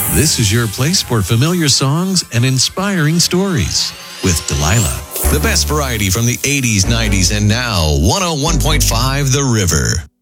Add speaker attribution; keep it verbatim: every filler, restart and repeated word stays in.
Speaker 1: This is your place for familiar songs and inspiring stories with Delilah. The best variety from the eighties, nineties, and now one oh one point five The River.